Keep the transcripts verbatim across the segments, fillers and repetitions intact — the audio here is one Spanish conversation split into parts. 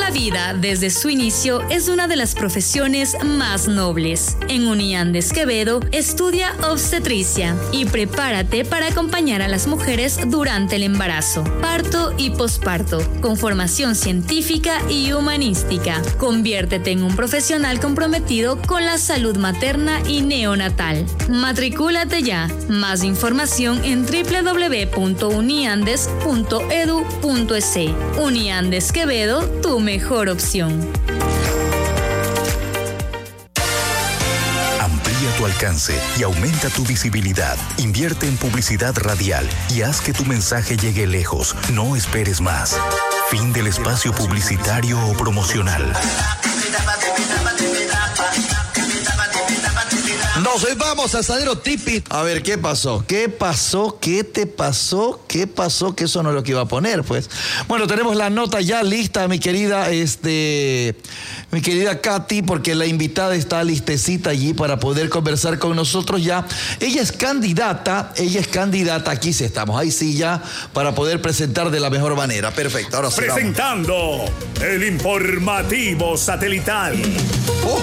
La vida desde su inicio es una de las profesiones más nobles. En Uniandes Quevedo estudia obstetricia y prepárate para acompañar a las mujeres durante el embarazo, parto y posparto, con formación científica y humanística. Conviértete en un profesional comprometido con la salud materna y neonatal. Matricúlate ya. Más información en doble u doble u doble u punto uniandes punto edu punto es. Uniandes Quevedo, tu mejor opción. Amplía tu alcance y aumenta tu visibilidad. Invierte en publicidad radial y haz que tu mensaje llegue lejos. No esperes más. Fin del espacio publicitario o promocional. Nos vamos a Asadero Tipi. A ver, ¿qué pasó? ¿Qué pasó? ¿Qué te pasó? ¿Qué pasó? Que eso no es lo que iba a poner, pues. Bueno, tenemos la nota ya lista, mi querida, este, mi querida Katy, porque la invitada está listecita allí para poder conversar con nosotros ya. Ella es candidata, ella es candidata, aquí sí estamos, ahí sí ya, para poder presentar de la mejor manera. Perfecto, ahora sí. Presentando vamos. El informativo satelital. Oh.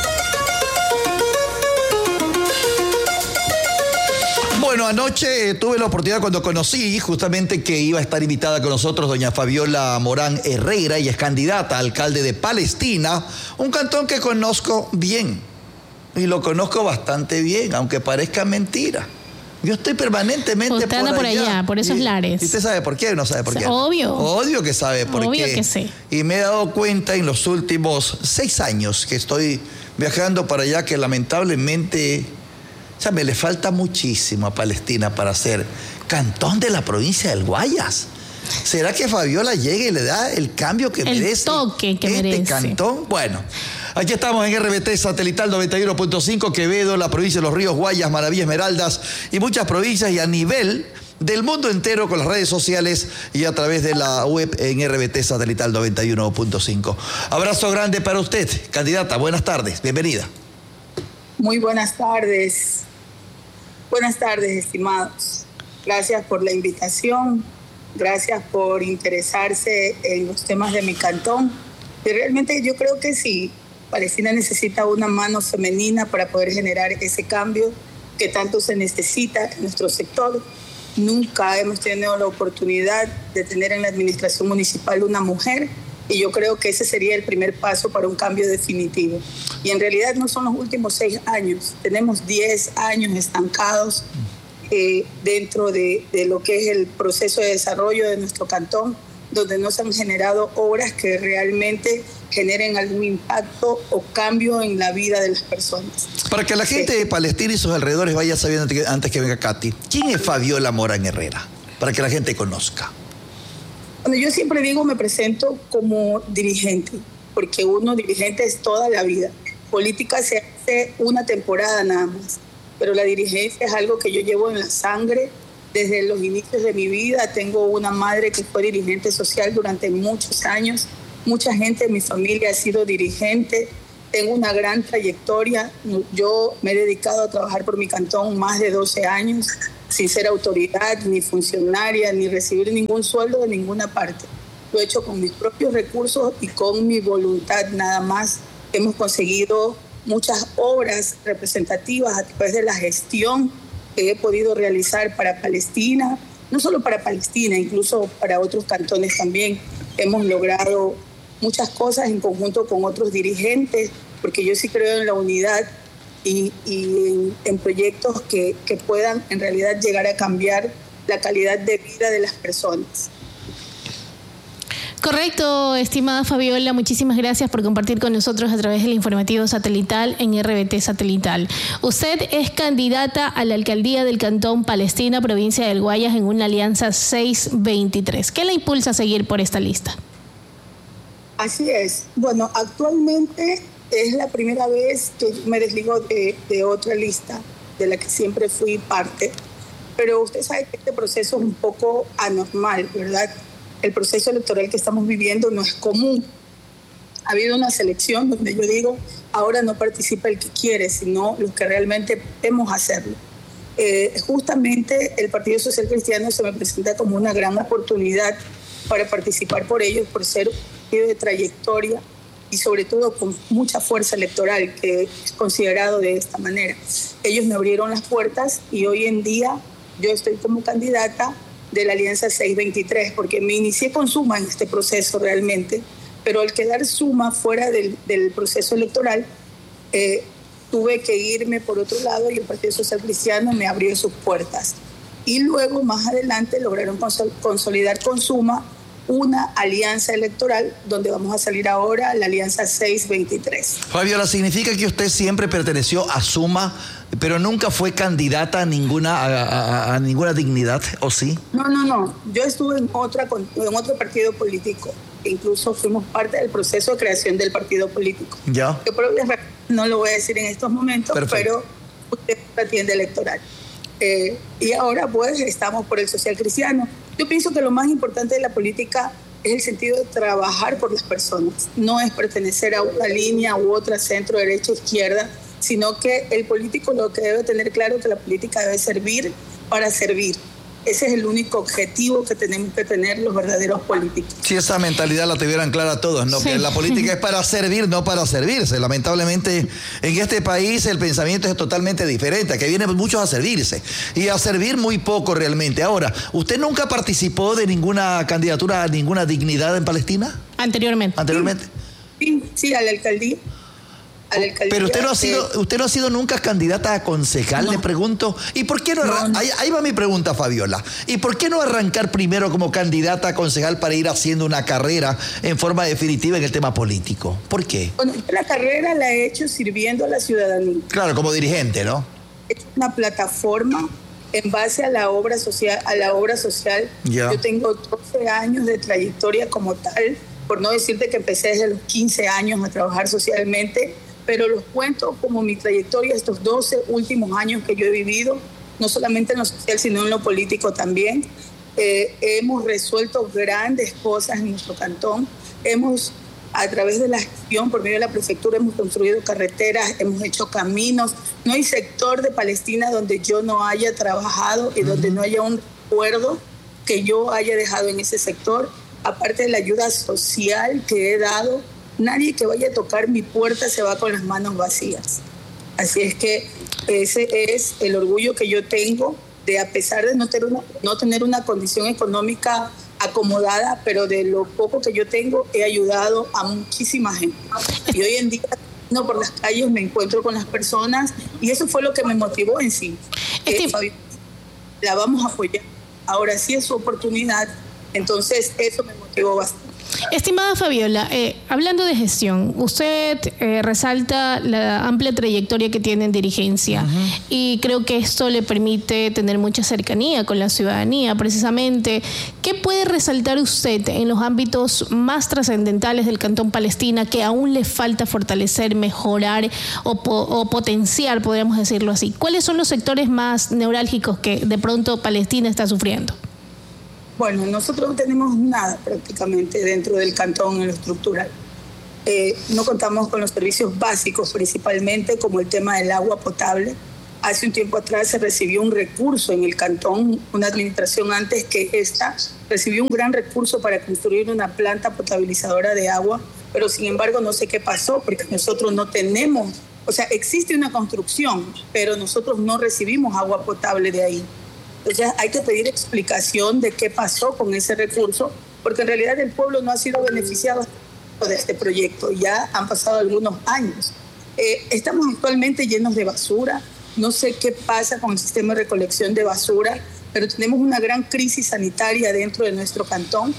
Bueno, anoche eh, tuve la oportunidad cuando conocí justamente que iba a estar invitada con nosotros doña Fabiola Morán Herrera. Ella es candidata a alcalde de Palestina, un cantón que conozco bien. Y lo conozco bastante bien, aunque parezca mentira. Yo estoy permanentemente usted anda por allá. por allá, por esos y, lares. ¿Y usted sabe por qué o no sabe por qué? Obvio. Obvio que sabe por Obvio qué. que sí. Y me he dado cuenta en los últimos seis años que estoy viajando para allá que lamentablemente... O sea, me le falta muchísimo a Palestina para ser cantón de la provincia del Guayas. ¿Será que Fabiola llegue y le da el cambio que el merece? El toque que este merece. cantón. Bueno, aquí estamos en R B T Satelital noventa y uno punto cinco, Quevedo, la provincia de Los Ríos, Guayas, Maraví, Esmeraldas y muchas provincias y a nivel del mundo entero con las redes sociales y a través de la web en R B T Satelital noventa y uno punto cinco. Abrazo grande para usted, candidata. Buenas tardes, bienvenida. Muy buenas tardes. Buenas tardes, estimados. Gracias por la invitación, gracias por interesarse en los temas de mi cantón. Y realmente yo creo que sí, Palestina necesita una mano femenina para poder generar ese cambio que tanto se necesita en nuestro sector. Nunca hemos tenido la oportunidad de tener en la administración municipal una mujer, y yo creo que ese sería el primer paso para un cambio definitivo. Y en realidad no son los últimos seis años, tenemos diez años estancados eh, dentro de, de lo que es el proceso de desarrollo de nuestro cantón, donde no se han generado obras que realmente generen algún impacto o cambio en la vida de las personas. Para que la gente de Palestina y sus alrededores vaya sabiendo antes que venga Katy, ¿quién es Fabiola Morán Herrera? Para que la gente conozca. Bueno, yo siempre digo, me presento como dirigente, porque uno dirigente es toda la vida. Política se hace una temporada nada más, pero la dirigencia es algo que yo llevo en la sangre desde los inicios de mi vida. Tengo una madre que fue dirigente social durante muchos años. Mucha gente de mi familia ha sido dirigente. Tengo una gran trayectoria. Yo me he dedicado a trabajar por mi cantón más de doce años, sin ser autoridad, ni funcionaria, ni recibir ningún sueldo de ninguna parte. Lo he hecho con mis propios recursos y con mi voluntad nada más. Hemos conseguido muchas obras representativas a través de la gestión que he podido realizar para Palestina, no solo para Palestina, incluso para otros cantones también. Hemos logrado muchas cosas en conjunto con otros dirigentes, porque yo sí creo en la unidad y, y en, en proyectos que, que puedan en realidad llegar a cambiar la calidad de vida de las personas. Correcto, estimada Fabiola, muchísimas gracias por compartir con nosotros a través del informativo satelital en R B T Satelital. Usted es candidata a la alcaldía del Cantón Palestina, provincia del Guayas, en una alianza seis veintitrés. ¿Qué la impulsa a seguir por esta lista? Así es. Bueno, actualmente es la primera vez que me desligo de, de otra lista de la que siempre fui parte, pero usted sabe que este proceso es un poco anormal, ¿verdad? El proceso electoral que estamos viviendo no es común. Ha habido una selección donde yo digo, ahora no participa el que quiere, sino los que realmente podemos hacerlo. Eh, justamente el Partido Social Cristiano se me presenta como una gran oportunidad para participar por ellos, por ser sentido de trayectoria y sobre todo con mucha fuerza electoral, que es considerado de esta manera. Ellos me abrieron las puertas y hoy en día yo estoy como candidata de la Alianza seiscientos veintitrés, porque me inicié con Suma en este proceso realmente, pero al quedar Suma fuera del, del proceso electoral, eh, tuve que irme por otro lado y el Partido Social Cristiano me abrió sus puertas. Y luego, más adelante, lograron consol- consolidar con Suma una alianza electoral donde vamos a salir ahora, la Alianza seiscientos veintitrés. Fabiola, ¿significa que usted siempre perteneció a Suma, pero nunca fue candidata a ninguna, a, a, a ninguna dignidad, o sí? No, no, no. Yo estuve en, otra, en otro partido político. Incluso fuimos parte del proceso de creación del partido político. Ya. Que por obvias razones no lo voy a decir en estos momentos, Perfecto. pero usted es la tienda electoral. Eh, y ahora pues estamos por el social cristiano. Yo pienso que lo más importante de la política es el sentido de trabajar por las personas. No es pertenecer a una línea u otra, centro, derecha, izquierda, sino que el político lo que debe tener claro es que la política debe servir para servir. Ese es el único objetivo que tenemos que tener los verdaderos políticos. Si esa mentalidad la tuvieran clara todos, ¿no? Sí. Que la política es para servir, no para servirse. Lamentablemente, en este país el pensamiento es totalmente diferente, que vienen muchos a servirse y a servir muy poco realmente. Ahora, ¿usted nunca participó de ninguna candidatura a ninguna dignidad en Palestina? Anteriormente. ¿Anteriormente? Sí, sí, a la alcaldía. Pero usted no ha sido, usted no ha sido nunca candidata a concejal, no. Le pregunto. ¿Y por qué no? no, no. Ahí, ahí va mi pregunta, Fabiola. ¿Y por qué no arrancar primero como candidata a concejal para ir haciendo una carrera en forma definitiva en el tema político? ¿Por qué? Bueno, la carrera la he hecho sirviendo a la ciudadanía. Claro, como dirigente, ¿no? Es una plataforma en base a la obra social. A la obra social. Yeah. Yo tengo doce años de trayectoria como tal, por no decirte que empecé desde los quince años a trabajar socialmente. Pero los cuento como mi trayectoria estos doce últimos años que yo he vivido, no solamente en lo social, sino en lo político también. Eh, hemos resuelto grandes cosas en nuestro cantón. Hemos, a través de la gestión, por medio de la prefectura, hemos construido carreteras, hemos hecho caminos. No hay sector de Palestina donde yo no haya trabajado y donde no haya un recuerdo que yo haya dejado en ese sector, aparte de la ayuda social que he dado. Nadie que vaya a tocar mi puerta se va con las manos vacías. Así es que ese es el orgullo que yo tengo de, a pesar de no tener una, no tener una condición económica acomodada, pero de lo poco que yo tengo he ayudado a muchísima gente. Y hoy en día, no, por las calles me encuentro con las personas y eso fue lo que me motivó en sí. Este... Eh, Fabi, la vamos a apoyar. Ahora sí es su oportunidad. Entonces eso me motivó bastante. Estimada Fabiola, eh, hablando de gestión, usted eh, resalta la amplia trayectoria que tiene en dirigencia uh-huh. y creo que esto le permite tener mucha cercanía con la ciudadanía. Precisamente, ¿qué puede resaltar usted en los ámbitos más trascendentales del Cantón Palestina que aún le falta fortalecer, mejorar o, po- o potenciar, podríamos decirlo así? ¿Cuáles son los sectores más neurálgicos que de pronto Palestina está sufriendo? Bueno, nosotros no tenemos nada prácticamente dentro del cantón en lo estructural. Eh, no contamos con los servicios básicos principalmente, como el tema del agua potable. Hace un tiempo atrás se recibió un recurso en el cantón, una administración antes que esta, recibió un gran recurso para construir una planta potabilizadora de agua, pero sin embargo no sé qué pasó porque nosotros no tenemos, o sea, existe una construcción, pero nosotros no recibimos agua potable de ahí. Entonces hay que pedir explicación de qué pasó con ese recurso, porque en realidad el pueblo no ha sido beneficiado de este proyecto. Ya han pasado algunos años. Eh, estamos actualmente llenos de basura. No sé qué pasa con el sistema de recolección de basura, pero tenemos una gran crisis sanitaria dentro de nuestro cantón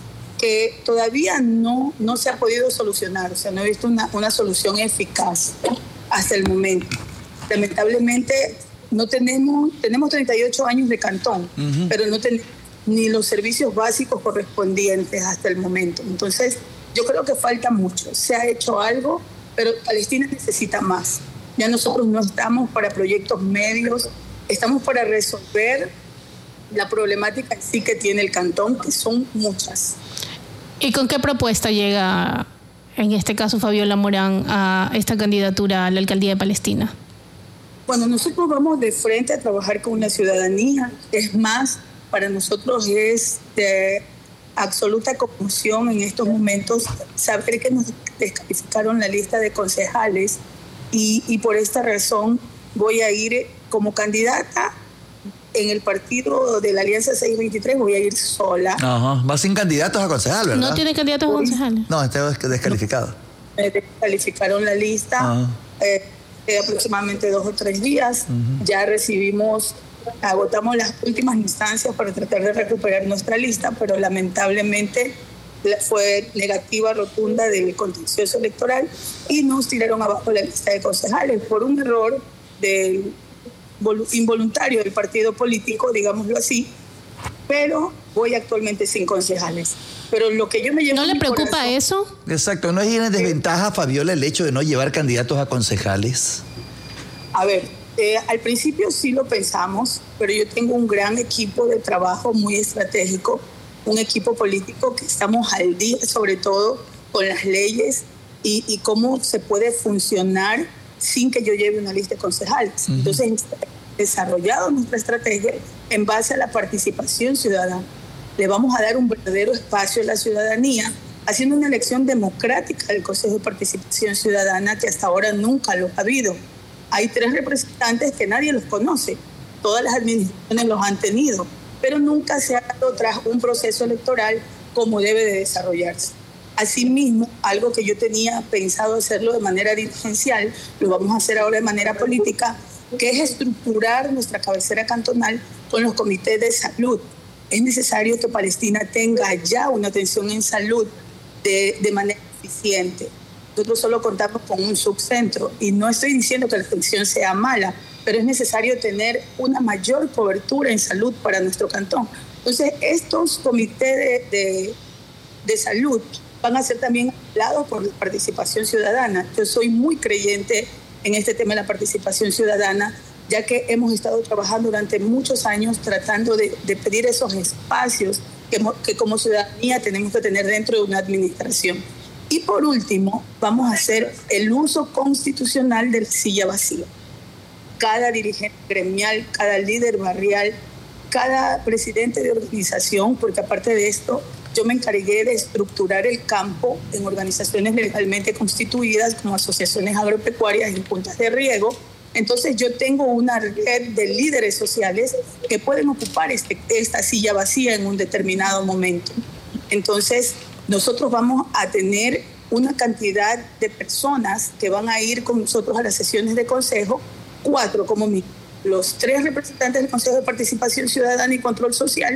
que todavía no, no se ha podido solucionar. O sea, no he visto una, una solución eficaz hasta el momento. Lamentablemente, no tenemos, tenemos treinta y ocho años de cantón, uh-huh. pero no tenemos ni los servicios básicos correspondientes hasta el momento. Entonces, yo creo que falta mucho. Se ha hecho algo, pero Palestina necesita más. Ya nosotros no estamos para proyectos medios, estamos para resolver la problemática en sí que tiene el cantón, que son muchas. ¿Y con qué propuesta llega, en este caso, Fabiola Morán, a esta candidatura a la alcaldía de Palestina? Bueno, nosotros vamos de frente a trabajar con la ciudadanía. Es más, para nosotros es de absoluta conmoción en estos momentos saber que nos descalificaron la lista de concejales y, y por esta razón voy a ir como candidata en el partido de la Alianza seiscientos veintitrés, voy a ir sola. Ajá. Va sin candidatos a concejal, ¿verdad? ¿No tiene candidatos a concejales? No, está descalificado. Me descalificaron la lista eh, de aproximadamente dos o tres días. Uh-huh. Ya recibimos, agotamos las últimas instancias para tratar de recuperar nuestra lista, pero lamentablemente fue negativa rotunda del contencioso electoral y nos tiraron abajo la lista de concejales por un error del involuntario del partido político, digámoslo así, pero voy actualmente sin concejales. Pero lo que yo me llevo... ¿No le preocupa corazón, eso? Exacto, ¿no es en desventaja, Fabiola, el hecho de no llevar candidatos a concejales? A ver, eh, al principio sí lo pensamos, pero yo tengo un gran equipo de trabajo muy estratégico, un equipo político que estamos al día, sobre todo con las leyes y, y cómo se puede funcionar sin que yo lleve una lista de concejales. Uh-huh. Entonces, hemos desarrollado nuestra estrategia en base a la participación ciudadana. Le vamos a dar un verdadero espacio a la ciudadanía, haciendo una elección democrática del Consejo de Participación Ciudadana que hasta ahora nunca lo ha habido. Hay tres representantes que nadie los conoce, todas las administraciones los han tenido, pero nunca se ha dado tras un proceso electoral como debe de desarrollarse. Asimismo, algo que yo tenía pensado hacerlo de manera dirigencial, lo vamos a hacer ahora de manera política, que es estructurar nuestra cabecera cantonal con los comités de salud. Es necesario que Palestina tenga ya una atención en salud de, de manera eficiente. Nosotros solo contamos con un subcentro y no estoy diciendo que la atención sea mala, pero es necesario tener una mayor cobertura en salud para nuestro cantón. Entonces, estos comités de, de, de salud van a ser también hablados por la participación ciudadana. Yo soy muy creyente en este tema de la participación ciudadana, ya que hemos estado trabajando durante muchos años tratando de, de pedir esos espacios que, que como ciudadanía tenemos que tener dentro de una administración. Y por último, vamos a hacer el uso constitucional de la silla vacía. Cada dirigente gremial, cada líder barrial, cada presidente de organización, porque aparte de esto, yo me encargué de estructurar el campo en organizaciones legalmente constituidas como asociaciones agropecuarias y juntas de riego. Entonces yo tengo una red de líderes sociales que pueden ocupar este, esta silla vacía en un determinado momento. Entonces nosotros vamos a tener una cantidad de personas que van a ir con nosotros a las sesiones de consejo, cuatro como mí, los tres representantes del Consejo de Participación Ciudadana y Control Social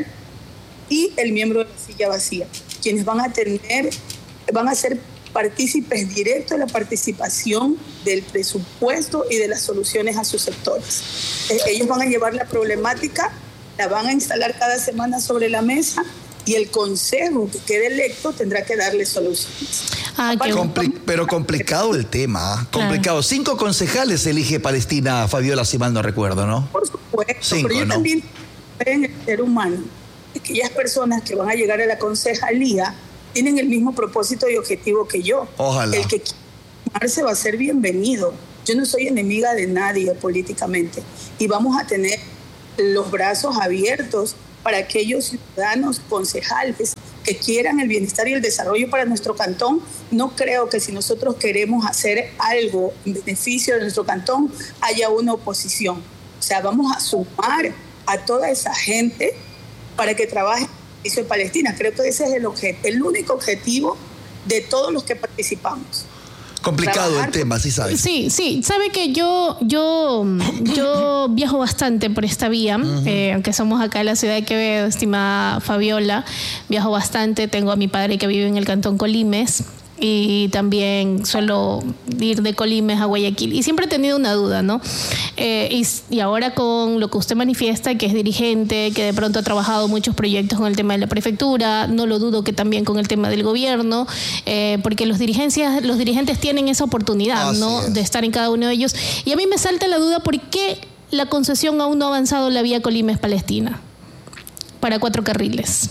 y el miembro de la silla vacía, quienes van a tener, van a ser partícipes directos de la participación del presupuesto y de las soluciones a sus sectores. Ellos van a llevar la problemática, la van a instalar cada semana sobre la mesa y el consejo que quede electo tendrá que darle soluciones. Ah, qué Compli- pero complicado el tema, complicado. Claro. Cinco concejales elige Palestina, Fabiola, si mal no recuerdo, ¿no? Por supuesto, Cinco, pero yo ¿no? también en el ser humano. Aquellas personas que van a llegar a la concejalía tienen el mismo propósito y objetivo que yo. Ojalá. El que quiera sumarse va a ser bienvenido. Yo no soy enemiga de nadie políticamente y vamos a tener los brazos abiertos para aquellos ciudadanos concejales que quieran el bienestar y el desarrollo para nuestro cantón. No creo que si nosotros queremos hacer algo en beneficio de nuestro cantón haya una oposición. O sea, vamos a sumar a toda esa gente para que trabaje en beneficio de Palestina. Creo que ese es el, objet- el único objetivo de todos los que participamos. Complicado Trabajar el tema, sí sabes. Sí, sí. Sabe que yo, yo, yo viajo bastante por esta vía, uh-huh. eh, aunque somos acá en la ciudad de Quevedo, estimada Fabiola, viajo bastante. Tengo a mi padre que vive en el cantón Colimes y también suelo ir de Colimes a Guayaquil. Y siempre he tenido una duda, ¿no? Eh, y, y ahora con lo que usted manifiesta, que es dirigente, que de pronto ha trabajado muchos proyectos con el tema de la prefectura, no lo dudo que también con el tema del gobierno, eh, porque los dirigentes, los dirigentes tienen esa oportunidad, Así ¿no? es. de estar en cada uno de ellos. Y a mí me salta la duda, ¿por qué la concesión aún no ha avanzado en la vía Colimes-Palestina para cuatro carriles?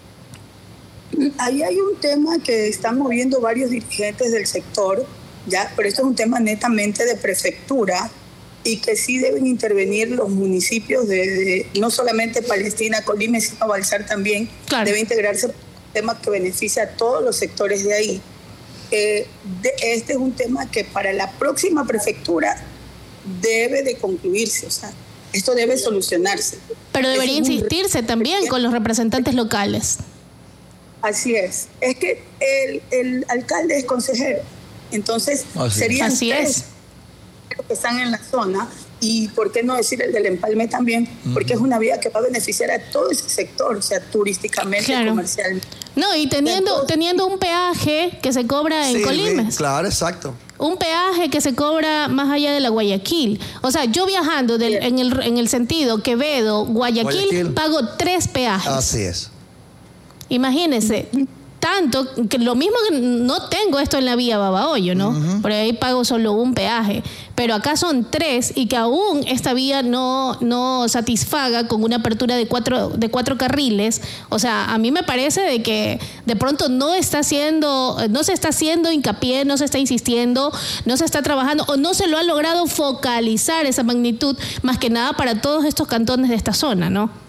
Ahí hay un tema que están moviendo varios dirigentes del sector, ya, pero esto es un tema netamente de prefectura y que sí deben intervenir los municipios de, de no solamente Palestina, Colimes, sino Balsar también, claro. debe integrarse tema que beneficia a todos los sectores de ahí. Eh, de, este es un tema que para la próxima prefectura debe de concluirse, o sea, esto debe solucionarse. Pero debería es insistirse también con los representantes locales. Así es. Es que el, el alcalde es consejero, entonces Así serían Así tres es. que están en la zona, y por qué no decir el del empalme también, uh-huh. porque es una vía que va a beneficiar a todo ese sector, o sea, turísticamente, claro. comercialmente. No, y teniendo, Entonces, teniendo un peaje que se cobra en sí, Colimes. Claro, exacto. Un peaje que se cobra más allá de la Guayaquil. O sea, yo viajando del, en, el, en el sentido Quevedo, Guayaquil, Guayaquil, pago tres peajes. Así es. Imagínense, tanto que lo mismo que no tengo esto en la vía Babahoyo, ¿no? Uh-huh. Por ahí pago solo un peaje, pero acá son tres y que aún esta vía no, no satisfaga con una apertura de cuatro, de cuatro carriles. O sea, a mí me parece de que de pronto no está haciendo, no se está haciendo hincapié, no se está insistiendo, no se está trabajando o no se lo ha logrado focalizar esa magnitud, más que nada para todos estos cantones de esta zona, ¿no?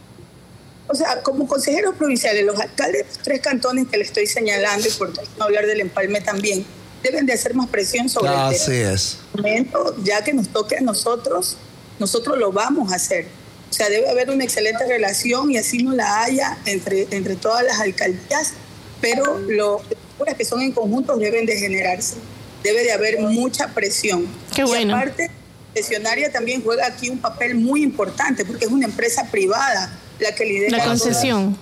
O sea, como consejeros provinciales, los alcaldes de los tres cantones que le estoy señalando, y por no hablar del empalme también, deben de hacer más presión sobre ah, el tema. Así es. Ya que nos toque a nosotros, nosotros lo vamos a hacer. O sea, debe haber una excelente relación, y así no la haya entre, entre todas las alcaldías, pero las que son en conjunto deben de generarse. Debe de haber mucha presión. Qué bueno. Y aparte, la concesionaria también juega aquí un papel muy importante, porque es una empresa privada la que lidera la concesión.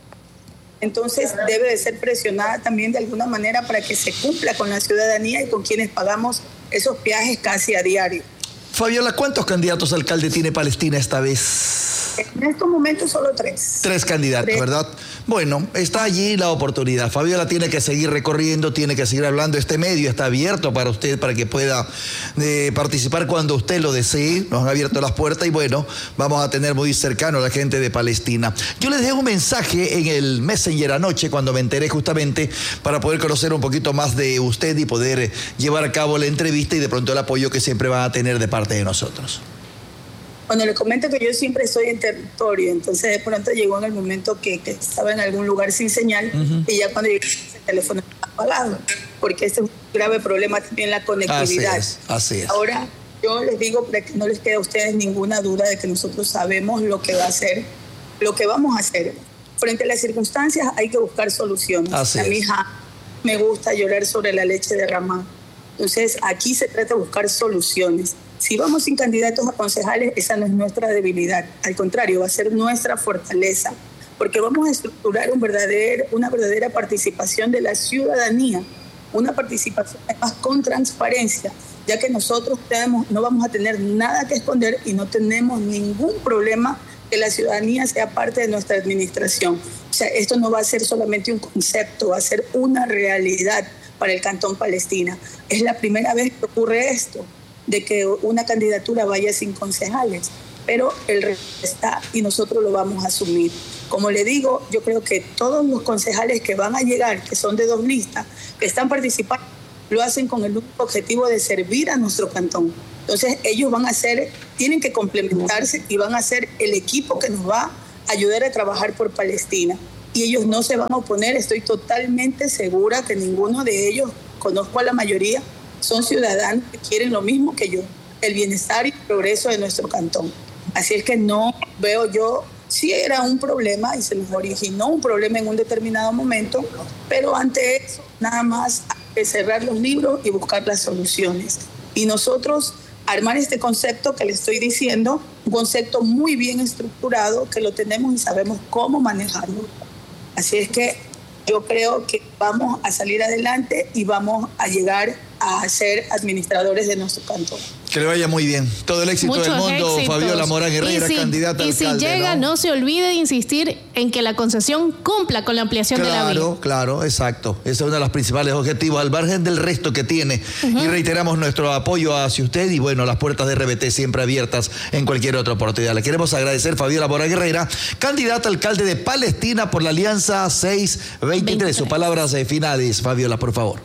Entonces debe de ser presionada también de alguna manera para que se cumpla con la ciudadanía y con quienes pagamos esos peajes casi a diario. Fabiola, ¿cuántos candidatos a alcalde tiene Palestina esta vez? En estos momentos solo tres. Tres candidatos, tres. ¿Verdad? Bueno, está allí la oportunidad. Fabiola tiene que seguir recorriendo, tiene que seguir hablando. Este medio está abierto para usted, para que pueda eh, participar cuando usted lo desee. Nos han abierto las puertas y bueno, vamos a tener muy cercano a la gente de Palestina. Yo les dejé un mensaje en el Messenger anoche cuando me enteré justamente para poder conocer un poquito más de usted y poder llevar a cabo la entrevista y de pronto el apoyo que siempre van a tener de parte de nosotros. Bueno, les comento que yo siempre estoy en territorio, entonces de pronto llegó en el momento que, que estaba en algún lugar sin señal uh-huh. y ya cuando llegué el teléfono estaba apagado, porque este es un grave problema también la conectividad. Así es, así es. Ahora, yo les digo para que no les quede a ustedes ninguna duda de que nosotros sabemos lo que va a hacer, lo que vamos a hacer. Frente a las circunstancias hay que buscar soluciones. Así a es. mi hija me gusta llorar sobre la leche derramada. Entonces, aquí se trata de buscar soluciones. Si vamos sin candidatos a concejales, esa no es nuestra debilidad. Al contrario, va a ser nuestra fortaleza, porque vamos a estructurar un verdadero, una verdadera participación de la ciudadanía, una participación además con transparencia, ya que nosotros tenemos, no vamos a tener nada que esconder y no tenemos ningún problema que la ciudadanía sea parte de nuestra administración. O sea, esto no va a ser solamente un concepto, va a ser una realidad para el Cantón Palestina. Es la primera vez que ocurre esto, de que una candidatura vaya sin concejales, pero el resto está y nosotros lo vamos a asumir. Como le digo, yo creo que todos los concejales que van a llegar, que son de dos listas, que están participando, lo hacen con el único objetivo de servir a nuestro cantón. Entonces ellos van a ser, tienen que complementarse y van a ser el equipo que nos va a ayudar a trabajar por Palestina. Y ellos no se van a oponer, estoy totalmente segura que ninguno de ellos, conozco a la mayoría, son ciudadanos que quieren lo mismo que yo, el bienestar y el progreso de nuestro cantón. Así es que no veo yo, sí era un problema y se nos originó un problema en un determinado momento, pero ante eso nada más hay que cerrar los libros y buscar las soluciones. Y nosotros armar este concepto que le estoy diciendo, un concepto muy bien estructurado, que lo tenemos y sabemos cómo manejarlo. Así es que yo creo que vamos a salir adelante y vamos a llegar a ser administradores de nuestro cantón. Que le vaya muy bien. Todo el éxito Muchos del mundo, éxitos. Fabiola Morán Herrera, si, candidata y a alcalde. Y si llega, ¿no? no se olvide de insistir en que la concesión cumpla con la ampliación claro, de la vía. Claro, claro, exacto. Ese es uno de los principales objetivos, al margen del resto que tiene. Uh-huh. Y reiteramos nuestro apoyo hacia usted y, bueno, las puertas de R B T siempre abiertas en cualquier otra oportunidad. Le queremos agradecer, Fabiola Morán Herrera, candidata a alcalde de Palestina por la Alianza seis veintitrés. Sus palabras finales, Fabiola, por favor.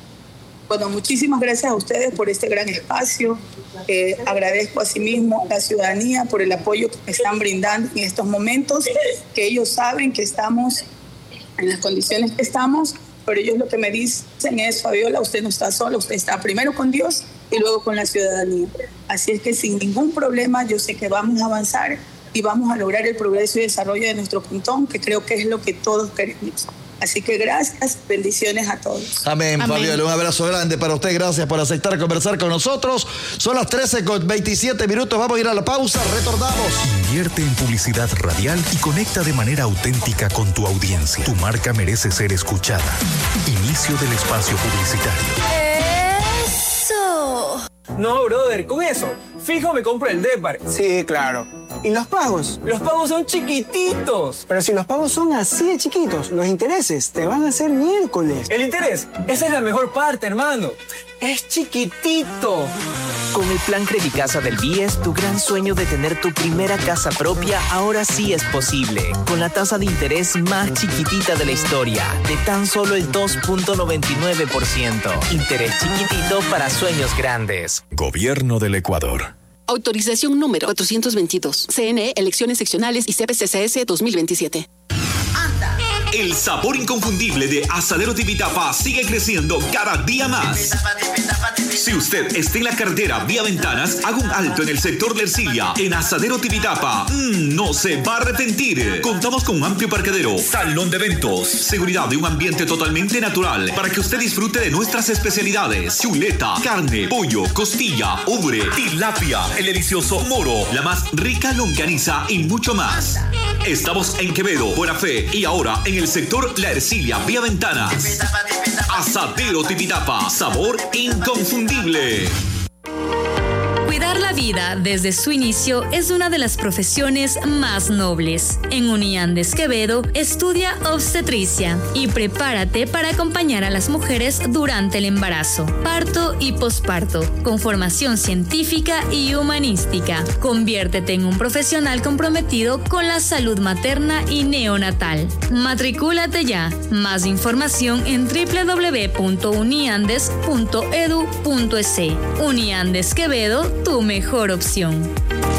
Bueno, muchísimas gracias a ustedes por este gran espacio. Eh, agradezco asimismo a la ciudadanía por el apoyo que me están brindando en estos momentos, que ellos saben que estamos en las condiciones que estamos, pero ellos lo que me dicen es, Fabiola, usted no está sola, usted está primero con Dios y luego con la ciudadanía. Así es que sin ningún problema yo sé que vamos a avanzar y vamos a lograr el progreso y desarrollo de nuestro cantón, que creo que es lo que todos queremos. Así que gracias, bendiciones a todos. Amén, Amén. Fabiola, un abrazo grande para usted, gracias por aceptar conversar con nosotros. Son las trece con veintisiete minutos, vamos a ir a la pausa, retornamos. Invierte en publicidad radial y conecta de manera auténtica con tu audiencia. Tu marca merece ser escuchada. Inicio del espacio publicitario. ¡Eso! No, brother, con eso, fijo me compro el Depar. Sí, claro. ¿Y los pagos? Los pagos son chiquititos. Pero si los pagos son así de chiquitos, los intereses te van a hacer miércoles. El interés, esa es la mejor parte, hermano. Es chiquitito. Con el plan Credicasa del B I E S, tu gran sueño de tener tu primera casa propia ahora sí es posible. Con la tasa de interés más chiquitita de la historia, de tan solo el dos punto noventa y nueve por ciento. Interés chiquitito para sueños grandes. Gobierno del Ecuador. Autorización número cuatrocientos veintidós. C N E, Elecciones Seccionales y C P C C S dos mil veintisiete. El sabor inconfundible de Asadero Tipitapa sigue creciendo cada día más. Si usted está en la carretera vía Ventanas, haga un alto en el sector de Ercilia. En Asadero Tipitapa, mmm, no se va a arrepentir. Contamos con un amplio parqueadero, salón de eventos, seguridad de un ambiente totalmente natural para que usted disfrute de nuestras especialidades: chuleta, carne, pollo, costilla, ubre, tilapia, el delicioso moro, la más rica longaniza y mucho más. Estamos en Quevedo, Buena Fe y ahora en el sector La Ercilia vía Ventanas. Asadero Tipitapa, sabor inconfundible. Cuidar la vida desde su inicio es una de las profesiones más nobles. En Uniandes Quevedo, estudia obstetricia y prepárate para acompañar a las mujeres durante el embarazo, parto y posparto, con formación científica y humanística. Conviértete en un profesional comprometido con la salud materna y neonatal. Matricúlate ya. Más información en doble u doble u doble u punto uniandes punto edu punto es. Uniandes Quevedo, tu mejor opción.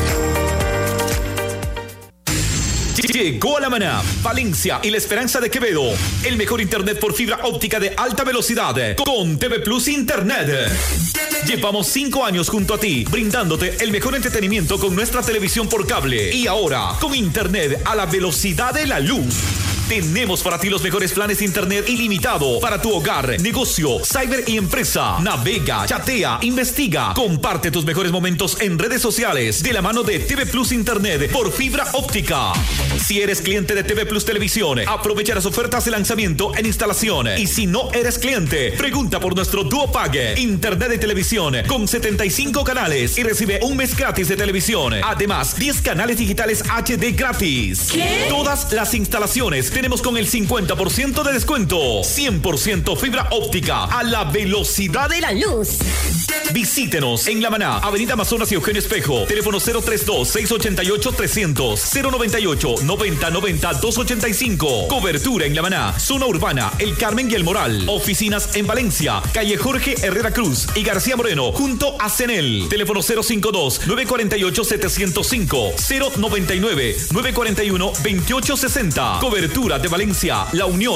Llegó a La Maná, Valencia y La Esperanza de Quevedo. El mejor internet por fibra óptica de alta velocidad con T V Plus Internet. Llevamos cinco años junto a ti, brindándote el mejor entretenimiento con nuestra televisión por cable. Y ahora, con internet a la velocidad de la luz. Tenemos para ti los mejores planes de internet ilimitado para tu hogar, negocio, cyber y empresa. Navega, chatea, investiga, comparte tus mejores momentos en redes sociales de la mano de T V Plus Internet por fibra óptica. Si eres cliente de T V Plus Televisión, aprovecha las ofertas de lanzamiento en instalación. Y si no eres cliente, pregunta por nuestro Duo Pague, internet de televisión con setenta y cinco canales y recibe un mes gratis de televisión. Además, diez canales digitales H D gratis. ¿Qué? Todas las instalaciones tenemos con el cincuenta por ciento de descuento. cien por ciento fibra óptica a la velocidad de la luz. Visítenos en La Maná, Avenida Amazonas y Eugenio Espejo. Teléfono cero treinta y dos, seiscientos ochenta y ocho, trescientos, cero noventa y ocho, noventa, noventa, doscientos ochenta y cinco. Cobertura en La Maná, zona urbana, El Carmen y El Moral. Oficinas en Valencia, calle Jorge Herrera Cruz y García Moreno, junto a Cenel. Teléfono cero cincuenta y dos, novecientos cuarenta y ocho, setecientos cinco, cero noventa y nueve, novecientos cuarenta y uno, veintiocho sesenta. Cobertura de Valencia, La Unión.